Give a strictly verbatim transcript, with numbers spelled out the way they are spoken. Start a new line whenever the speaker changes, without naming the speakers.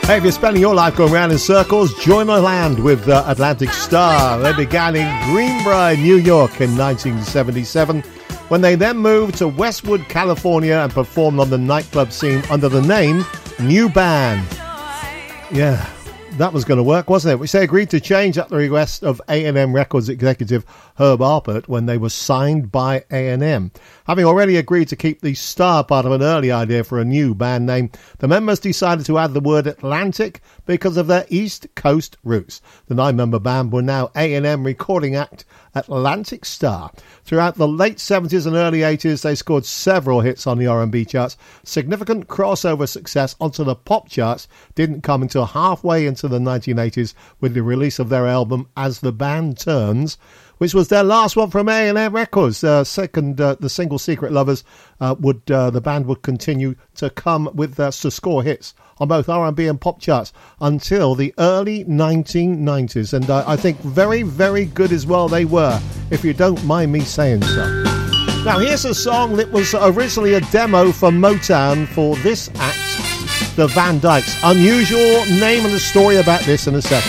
Hey, if you're spending your life going round in circles, join the land with uh, Atlantic Starr. They began in Greenbrier, New York in nineteen seventy-seven, when they then moved to Westwood, California and performed on the nightclub scene under the name New Band. Yeah, that was going to work, wasn't it? Which they agreed to change at the request of A and M Records executive Herb Alpert when they were signed by A and M. Having already agreed to keep the Star part of an early idea for a new band name, the members decided to add the word Atlantic because of their East Coast roots. The nine-member band were now A and M recording act Atlantic Starr. Throughout the late seventies and early eighties, they scored several hits on the R and B charts. Significant crossover success onto the pop charts didn't come until halfway into the nineteen eighties with the release of their album As the Band Turns, which was their last one from A and M Records. Uh, second, uh, the single Secret Lovers, uh, would uh, the band would continue to come with uh, to score hits on both R and B and pop charts until the early nineteen nineties. And uh, I think very, very good as well they were, if you don't mind me saying so. Now, here's a song that was originally a demo for Motown for this act, the Van Dykes. Unusual name and the story about this in a second.